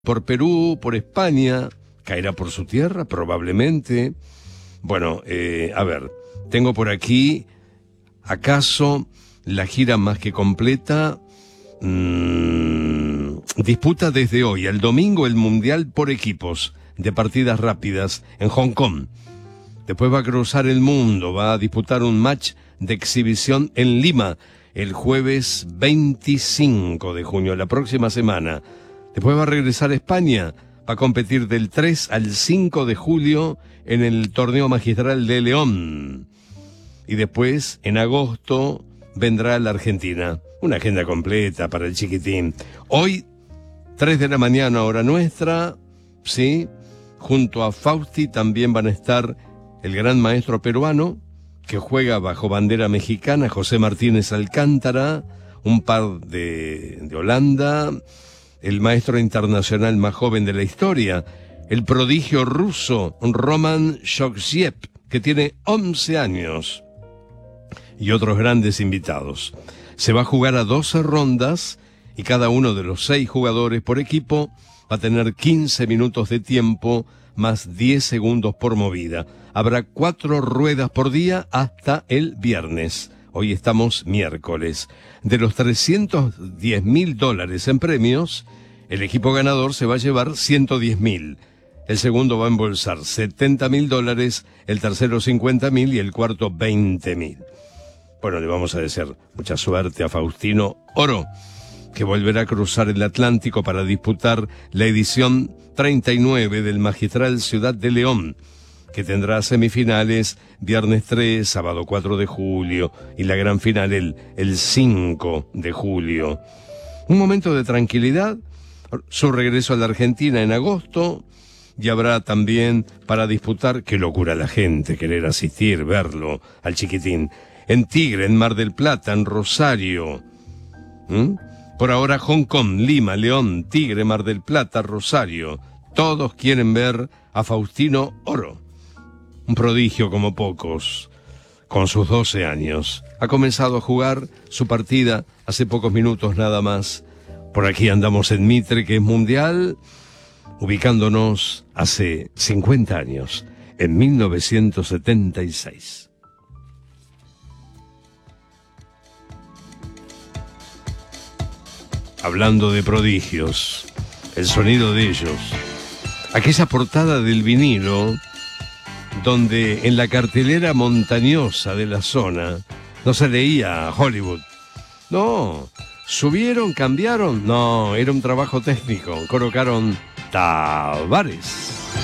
por Perú, por España, caerá por su tierra, probablemente. Bueno, a ver, tengo por aquí, ¿acaso la gira más que completa? Disputa desde hoy, el domingo, el Mundial por equipos de partidas rápidas en Hong Kong. Después va a cruzar el mundo, va a disputar un match de exhibición en Lima el jueves 25 de junio, la próxima semana. Después va a regresar a España, va a competir del 3 al 5 de julio en el torneo magistral de León. Y después, en agosto, vendrá a la Argentina. Una agenda completa para el chiquitín. Hoy, 3 de la mañana, hora nuestra, ¿sí? Junto a Fausti también van a estar el gran maestro peruano, que juega bajo bandera mexicana, José Martínez Alcántara, un par de Holanda, el maestro internacional más joven de la historia, el prodigio ruso Roman Shokziev, que tiene 11 años, y otros grandes invitados. Se va a jugar a 12 rondas y cada uno de los 6 jugadores por equipo va a tener 15 minutos de tiempo más 10 segundos por movida. Habrá 4 ruedas por día hasta el viernes. Hoy estamos miércoles. De los $310.000 en premios, el equipo ganador se va a llevar $110.000. El segundo va a embolsar $70.000, el tercero $50.000 y el cuarto $20.000. Bueno, le vamos a desear mucha suerte a Faustino Oro, que volverá a cruzar el Atlántico para disputar la edición 39 del Magistral Ciudad de León, que tendrá semifinales viernes 3, sábado 4 de julio y la gran final el 5 de julio. Un momento de tranquilidad, su regreso a la Argentina en agosto, y habrá también para disputar, qué locura la gente, querer asistir, verlo, al chiquitín, en Tigre, en Mar del Plata, en Rosario. Por ahora Hong Kong, Lima, León, Tigre, Mar del Plata, Rosario. Todos quieren ver a Faustino Oro. Un prodigio como pocos, con sus 12 años. Ha comenzado a jugar su partida hace pocos minutos nada más. Por aquí andamos en Mitre, que es mundial, ubicándonos hace 50 años, en 1976. Hablando de prodigios, el sonido de ellos. Aquella portada del vinilo, donde en la cartelera montañosa de la zona no se leía Hollywood. No, subieron, cambiaron. No, era un trabajo técnico. Colocaron Tavares.